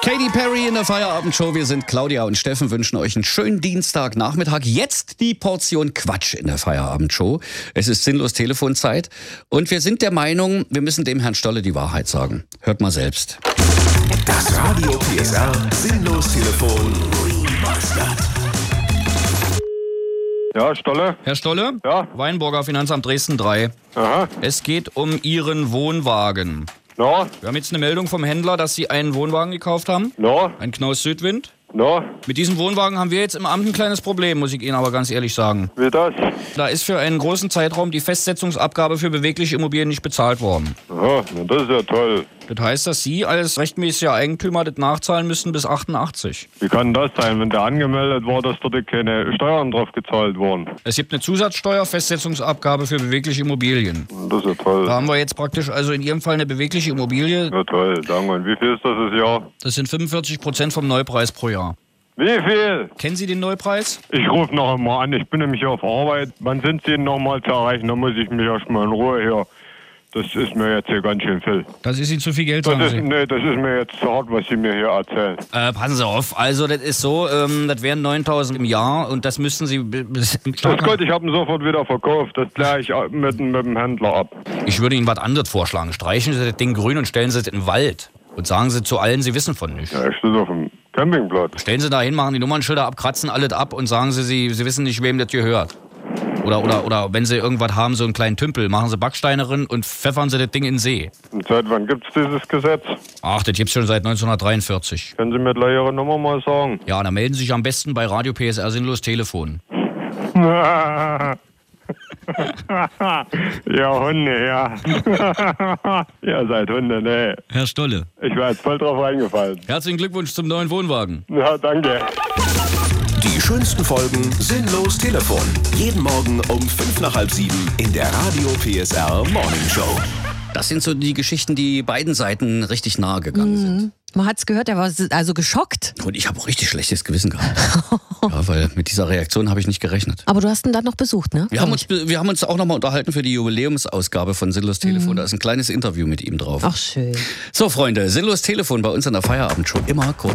Katy Perry in der Feierabendshow. Wir sind Claudia und Steffen, wünschen euch einen schönen Dienstagnachmittag. Jetzt die Portion Quatsch in der Feierabendshow. Es ist sinnlos Telefonzeit. Und wir sind der Meinung, wir müssen dem Herrn Stolle die Wahrheit sagen. Hört mal selbst. Das Radio PSR Sinnlos Telefon Remastered. Ja, Stolle? Herr Stolle? Ja? Weinburger Finanzamt Dresden 3. Aha. Es geht um Ihren Wohnwagen. No? Wir haben jetzt eine Meldung vom Händler, dass Sie einen Wohnwagen gekauft haben. No? Ein Knaus Südwind. No? Mit diesem Wohnwagen haben wir jetzt im Amt ein kleines Problem, muss ich Ihnen aber ganz ehrlich sagen. Wie das? Da ist für einen großen Zeitraum die Festsetzungsabgabe für bewegliche Immobilien nicht bezahlt worden. Aha, na das ist ja toll. Das heißt, dass Sie als rechtmäßiger Eigentümer das nachzahlen müssen bis 88. Wie kann das sein, wenn der angemeldet war, dass dort keine Steuern drauf gezahlt wurden? Es gibt eine Zusatzsteuer, Festsetzungsabgabe für bewegliche Immobilien. Das ist ja toll. Da haben wir jetzt praktisch also in Ihrem Fall eine bewegliche Immobilie. Ja toll, danke. Und wie viel ist das Jahr? Das sind 45% vom Neupreis pro Jahr. Wie viel? Kennen Sie den Neupreis? Ich rufe noch einmal an, ich bin nämlich auf Arbeit. Wann sind Sie denn noch mal zu erreichen? Da muss ich mich erstmal in Ruhe hier. Das ist mir jetzt hier ganz schön viel. Das ist Ihnen zu viel Geld, sagen Sie. Nee, das ist mir jetzt zu hart, was Sie mir hier erzählen. Passen Sie auf, also das ist so, das wären 9.000 im Jahr und das müssten Sie... Das ist gut, ich habe ihn sofort wieder verkauft. Das kläre ich mit dem Händler ab. Ich würde Ihnen was anderes vorschlagen. Streichen Sie das Ding grün und stellen Sie es in den Wald. Und sagen Sie zu allen, Sie wissen von nichts. Ja, ich stehe auf dem Campingplatz. Stellen Sie da hin, machen die Nummernschilder ab, kratzen alles ab und sagen Sie wissen nicht, wem das gehört. Oder wenn Sie irgendwas haben, so einen kleinen Tümpel, machen Sie Backsteine drin und pfeffern Sie das Ding in den See. Und seit wann gibt's dieses Gesetz? Ach, das gibt's schon seit 1943. Können Sie mir gleich Ihre Nummer mal sagen? Ja, dann melden Sie sich am besten bei Radio PSR Sinnlos Telefon. Ja, Hunde, ja. Ihr seid Hunde, ne. Herr Stolle. Ich war jetzt voll drauf reingefallen. Herzlichen Glückwunsch zum neuen Wohnwagen. Ja, danke. Die schönsten Folgen Sinnlos Telefon. Jeden Morgen um 6:55 in der Radio PSR Morning Show. Das sind so die Geschichten, die beiden Seiten richtig nahe gegangen sind. Man hat's gehört, er war also geschockt. Und ich habe auch richtig schlechtes Gewissen gehabt. Ja, weil mit dieser Reaktion habe ich nicht gerechnet. Aber du hast ihn dann noch besucht, ne? Wir haben uns auch nochmal unterhalten für die Jubiläumsausgabe von Sinnlos Telefon. Da ist ein kleines Interview mit ihm drauf. Ach, schön. So, Freunde, Sinnlos Telefon bei uns in der Feierabendshow immer kurz